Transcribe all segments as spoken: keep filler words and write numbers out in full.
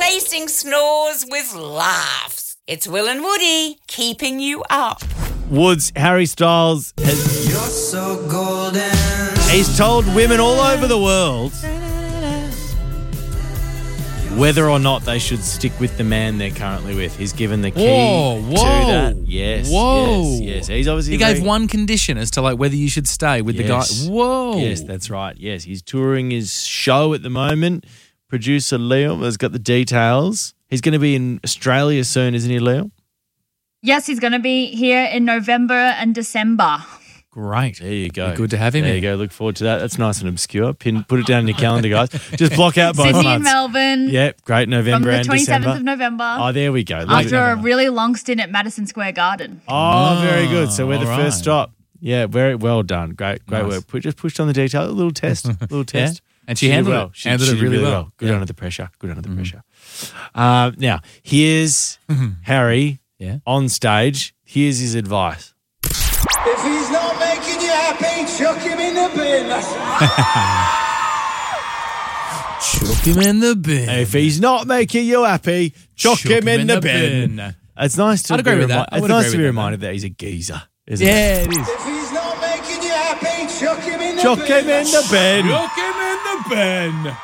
replacing snores with laughs. It's Will and Woody keeping you up. Woods, Harry Styles has... You're so golden. He's told women all over the world whether or not they should stick with the man they're currently with. He's given the key Whoa, whoa. to that. Yes, Whoa. yes, yes. He's obviously He very... gave one condition as to like whether you should stay with Yes. the guy. Whoa. Yes, that's right. Yes, he's touring his show at the moment. Producer Liam has got the details. He's going to be in Australia soon, isn't he, Liam? Yes, he's going to be here in November and December. Great. There you go. Good to have him There here. you go. Look forward to that. That's nice and obscure. Pin, put it down in your calendar, guys. Just block out both Sydney months. and Melbourne. Yep, great. November From the and twenty-seventh December. of November. Oh, there we go. After a really long stint at Madison Square Garden. Oh, very good. So we're the all first right. stop. Yeah, very well done. Great, great Nice. work. Put, just pushed on the detail. A little test. A little test. And she did handled well. it. She Handled she it did really well. Good Yeah. under the pressure. Good under the pressure. Uh, now, here's Harry Yeah. on stage. Here's his advice. If he's not making you happy, chuck him in the bin. Chuck him in the bin. If he's not making you happy, chuck, him, in, the, bin. It's nice to I'd agree be with remi- that. I It's would nice agree to be with that, reminded that he's a geezer, isn't it? Yeah, it is. If he's not making you happy, chuck him in the Chuck bin. him in the bin. Chuck him in the bin.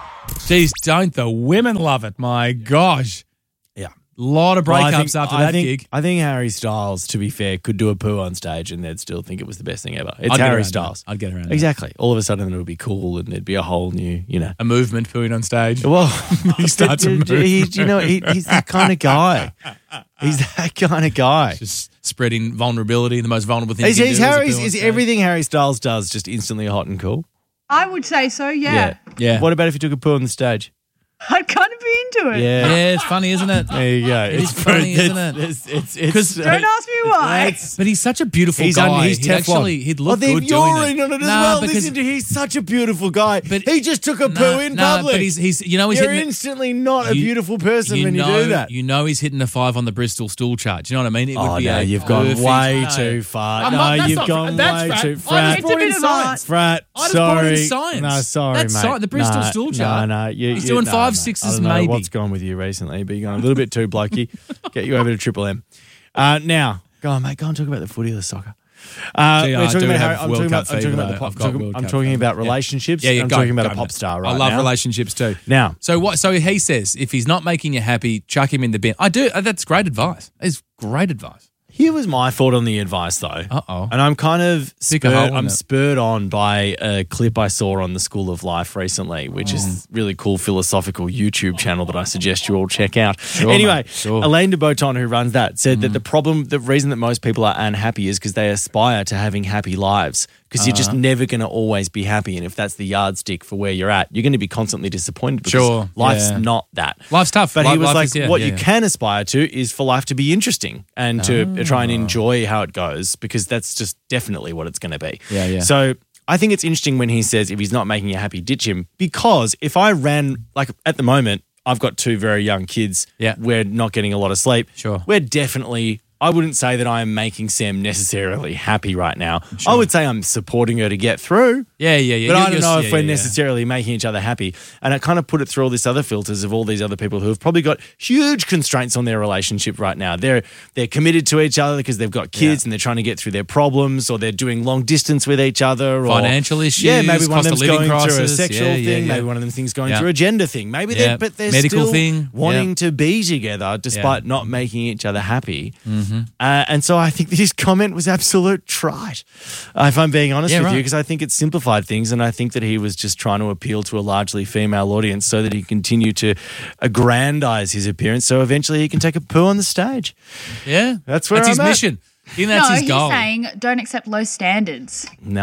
Jeez, don't the women love it? My gosh. Yeah. Lot of Well, I breakups think- after I that think, gig. I think Harry Styles, to be fair, could do a poo on stage and they'd still think it was the best thing ever. It's I'd get Harry around Styles. that. I'd get around that. Exactly. All of a sudden it would be cool and there'd be a whole new, you know. A movement pooing on stage. Well, He starts a but, he, you know, he, he's that kind of guy. He's that kind of guy. Just spreading vulnerability, the most vulnerable thing Is, you can is do. Harry's, is, a poo on is stage. everything Harry Styles does just instantly hot and cool? I would say so, yeah. Yeah. What about if he took a poo on the stage? I'd kind of be into it. Yeah. Yeah, it's funny, isn't it? There you go. It is funny, isn't it? It's, it's, it's, Because Don't ask me why. That's- But he's such a beautiful He's, guy. un, he's he'd Teflon. actually, he'd look oh, they've good doing it. urine on it as Nah, well. because- Listen to he's such a beautiful guy. But- he just took a Nah, poo in nah, public. But he's, he's, you know, he's You're hitting. the- instantly not a you- beautiful person you when know, you do that. You know he's hitting a five on the Bristol stool chart. Do you know what I mean? It would Oh, be no, a you've gone perfect- way no. too far. I'm no, not- that's you've not- gone that's way frat. too I was frat. born in It's a bit of science. Frat. I was sorry. born in science. No, sorry, That's mate. sci- the Bristol no, stool chart. No, no. You, He's you, doing no, five, mate. sixes I don't know maybe. what's gone with you recently, but you're going a little bit too blokey. Get you over to Triple M. Uh, now, go on, mate. Go on, talk about the footy or the soccer. Uh, Gee, we're I talking do about have Harry- I'm World talking about, Cup I'm talking fever, about the though. pop. I've got talking- World I'm Cup talking fever. about Yeah. relationships. Yeah, yeah, I'm go, talking about go, a pop mate. star right I love now. relationships too. Now, So what? So he says, if he's not making you happy, chuck him in the bin. I do. uh, That's great advice. It's great advice. here was my thought on the advice, though. Uh-oh. And I'm kind of Pick a spurred, hole in I'm it. spurred on by a clip I saw on the School of Life recently, which is Mm. really cool philosophical YouTube channel that I suggest you all check out. Sure, anyway, mate. Sure. Elaine de Botton, who runs that, said Mm. that the problem, the reason that most people are unhappy is because they aspire to having happy lives. Because you're just Uh-huh. never going to always be happy. And if that's the yardstick for where you're at, you're going to be constantly disappointed because Sure, life's yeah. not that. Life's tough. But Li- he was life like, is- yeah, what yeah, you yeah. can aspire to is for life to be interesting and to Ah. try and enjoy how it goes, because that's just definitely what it's going to be. Yeah, yeah. So I think it's interesting when he says, if he's not making you happy, ditch him. Because if I ran, like at the moment, I've got two very young kids. Yeah. We're not getting a lot of sleep. Sure. We're definitely, I wouldn't say that I am making Sam necessarily happy right now. I would say I'm supporting her to get through. Yeah, yeah, yeah. But You're- I don't you're- know yeah, if we're yeah, yeah. necessarily making each other happy. And I kind of put it through all this other filters of all these other people who have probably got huge constraints on their relationship right now. They're they're committed to each other because they've got kids Yeah. and they're trying to get through their problems, or they're doing long distance with each other. Or, Financial issues, Yeah, maybe one of cost of them's living going through a crisis. sexual Yeah, yeah, thing. yeah. Maybe one of them things going Yeah. through a gender thing. Maybe Yeah. they're, but they're Medical still thing. wanting Yeah. to be together despite Yeah. not making each other happy. Mm-hmm. Uh, and so I think that his comment was absolute trite, uh, if I'm being honest Yeah, with right. you, because I think it simplified things, and I think that he was just trying to appeal to a largely female audience so that he continue to aggrandize his appearance so eventually he can take a poo on the stage. Yeah. That's where That's his I'm at. mission. I think that's no, his he's goal. saying don't accept low standards.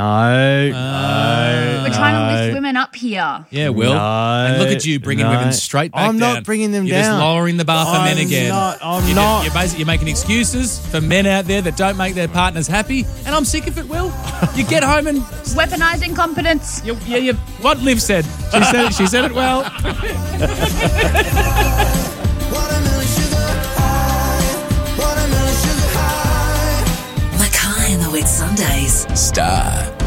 No, Ah. no. We're trying to no. lift women up here. Yeah, Will. No, and look at you bringing no. women straight back I'm down. not bringing them You're down. just lowering the bar for men I'm again. not- I'm you're, not. You're basically you're making excuses for men out there that don't make their partners happy, and I'm sick of it, Will. You get home and Weaponizing competence. you, you, you, what Liv said. She said it. She said it well. Watermelon sugar high. Watermelon sugar high. Mackay and the Wit Sundays. Star.